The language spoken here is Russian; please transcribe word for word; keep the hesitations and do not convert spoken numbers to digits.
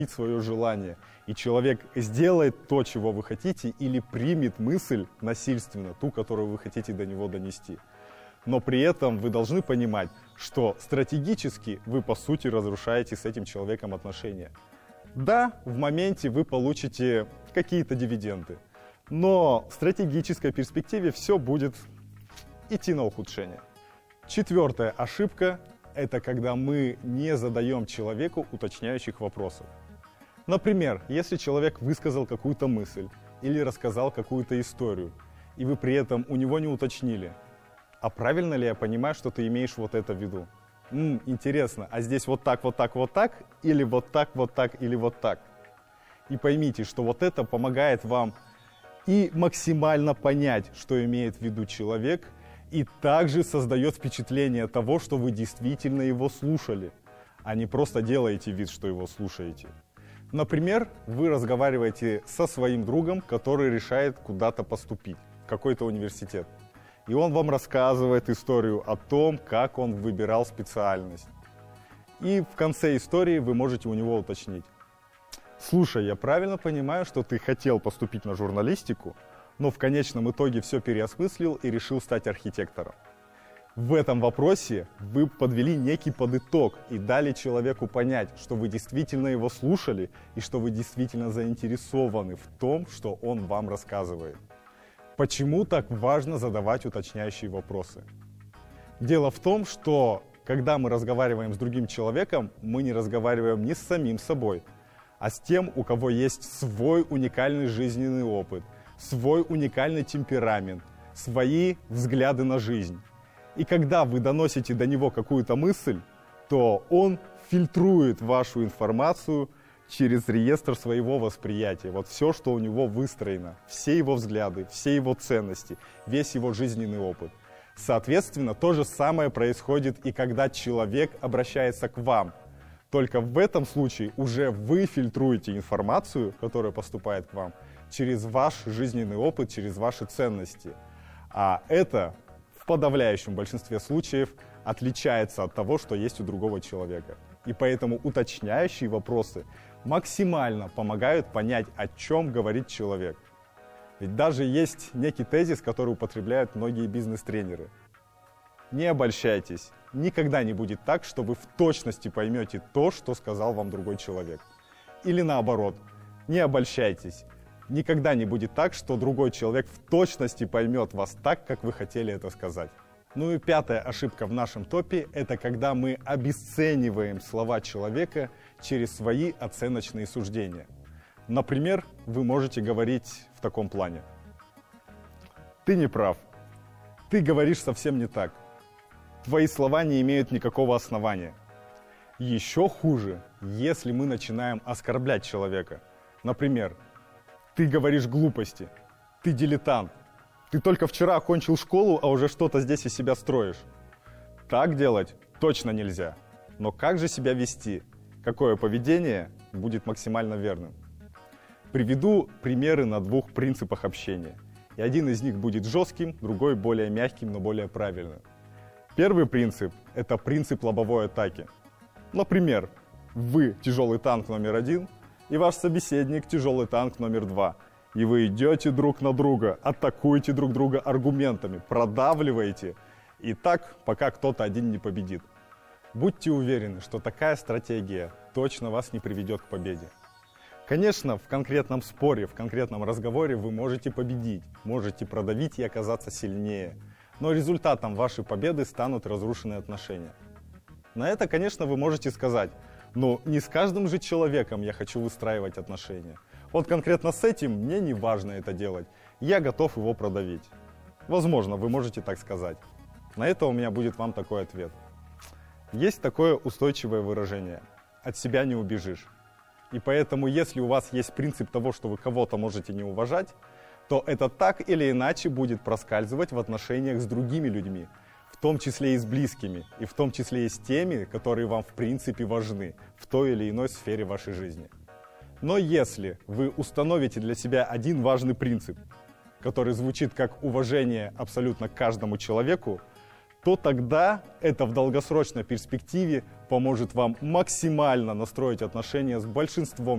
свое желание, и человек сделает то, чего вы хотите, или примет мысль насильственно, ту, которую вы хотите до него донести. Но при этом вы должны понимать, что стратегически вы, по сути, разрушаете с этим человеком отношения. Да, в моменте вы получите какие-то дивиденды, но в стратегической перспективе все будет идти на ухудшение. Четвертая ошибка – это когда мы не задаем человеку уточняющих вопросов. Например, если человек высказал какую-то мысль или рассказал какую-то историю, и вы при этом у него не уточнили, а правильно ли я понимаю, что ты имеешь вот это в виду? М, интересно, а здесь вот так, вот так, вот так, или вот так, вот так, или вот так? И поймите, что вот это помогает вам и максимально понять, что имеет в виду человек, и также создает впечатление того, что вы действительно его слушали, а не просто делаете вид, что его слушаете. Например, вы разговариваете со своим другом, который решает куда-то поступить, в какой-то университет. И он вам рассказывает историю о том, как он выбирал специальность. И в конце истории вы можете у него уточнить: слушай, я правильно понимаю, что ты хотел поступить на журналистику, но в конечном итоге все переосмыслил и решил стать архитектором. В этом вопросе вы подвели некий подыток и дали человеку понять, что вы действительно его слушали и что вы действительно заинтересованы в том, что он вам рассказывает. Почему так важно задавать уточняющие вопросы? Дело в том, что когда мы разговариваем с другим человеком, мы не разговариваем не с самим собой, а с тем, у кого есть свой уникальный жизненный опыт, свой уникальный темперамент, свои взгляды на жизнь. И когда вы доносите до него какую-то мысль, то он фильтрует вашу информацию через реестр своего восприятия. Вот все, что у него выстроено, все его взгляды, все его ценности, весь его жизненный опыт. Соответственно, то же самое происходит и когда человек обращается к вам. Только в этом случае уже вы фильтруете информацию, которая поступает к вам, через ваш жизненный опыт, через ваши ценности. А это в подавляющем большинстве случаев отличается от того, что есть у другого человека. И поэтому уточняющие вопросы максимально помогают понять, о чем говорит человек. Ведь даже есть некий тезис, который употребляют многие бизнес-тренеры. Не обольщайтесь. Никогда не будет так, что вы в точности поймете то, что сказал вам другой человек. Или наоборот, не обольщайтесь. Никогда не будет так, что другой человек в точности поймет вас так, как вы хотели это сказать. Ну и пятая ошибка в нашем топе – это когда мы обесцениваем слова человека через свои оценочные суждения. Например, вы можете говорить в таком плане: «Ты не прав. Ты говоришь совсем не так. Твои слова не имеют никакого основания». Еще хуже, если мы начинаем оскорблять человека. Например: «Ты говоришь глупости. Ты дилетант. Ты только вчера окончил школу, а уже что-то здесь из себя строишь». Так делать точно нельзя. Но как же себя вести? Какое поведение будет максимально верным? Приведу примеры на двух принципах общения. И один из них будет жестким, другой более мягким, но более правильным. Первый принцип – это принцип лобовой атаки. Например, вы тяжелый танк номер один, и ваш собеседник тяжелый танк номер два. И вы идете друг на друга, атакуете друг друга аргументами, продавливаете. И так, пока кто-то один не победит. Будьте уверены, что такая стратегия точно вас не приведет к победе. Конечно, в конкретном споре, в конкретном разговоре вы можете победить, можете продавить и оказаться сильнее. Но результатом вашей победы станут разрушенные отношения. На это, конечно, вы можете сказать: «Ну, не с каждым же человеком я хочу выстраивать отношения. Вот конкретно с этим мне не важно это делать. Я готов его продавить». Возможно, вы можете так сказать. На это у меня будет вам такой ответ. Есть такое устойчивое выражение: «От себя не убежишь». И поэтому, если у вас есть принцип того, что вы кого-то можете не уважать, то это так или иначе будет проскальзывать в отношениях с другими людьми, в том числе и с близкими, и в том числе и с теми, которые вам в принципе важны в той или иной сфере вашей жизни. Но если вы установите для себя один важный принцип, который звучит как уважение абсолютно к каждому человеку, то тогда это в долгосрочной перспективе поможет вам максимально настроить отношения с большинством